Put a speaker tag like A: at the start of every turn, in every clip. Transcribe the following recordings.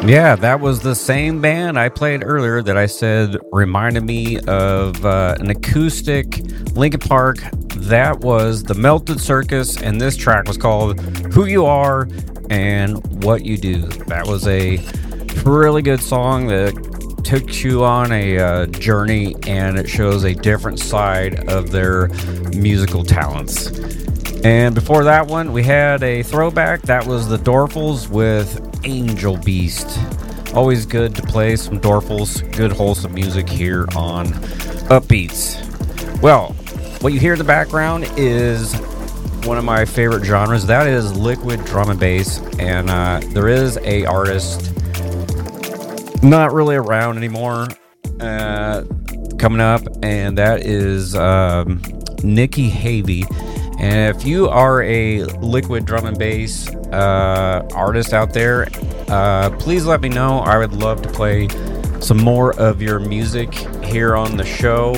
A: Yeah, that was the same band I played earlier that I said reminded me of an acoustic Linkin Park. That was the Melted Circus, and this track was called Who You Are and What You Do. That was a really good song that took you on a journey, and it shows a different side of their musical talents. And before that one, we had a throwback. That was the Dorfles with Angel Beast. Always good to play some Dorfles, good wholesome music here on Upbeats. Well, what you hear in the background is one of my favorite genres. That is liquid drum and bass. And there is a artist not really around anymore coming up, and that is Nikki Havey. And if you are a liquid drum and bass artist out there, please let me know. I would love to play some more of your music here on the show.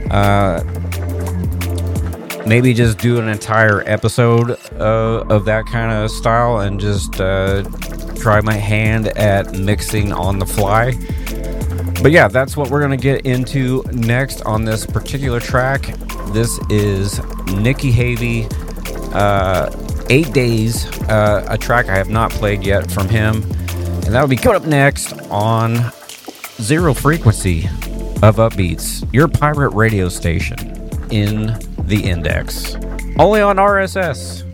A: Maybe just do an entire episode of that kind of style and just try my hand at mixing on the fly. But yeah, that's what we're going to get into next on this particular track. This is Nikki Havey, 8 Days, a track I have not played yet from him. And that'll be coming up next on Zero Frequency of Upbeats, your pirate radio station in the Index. Only on RSS.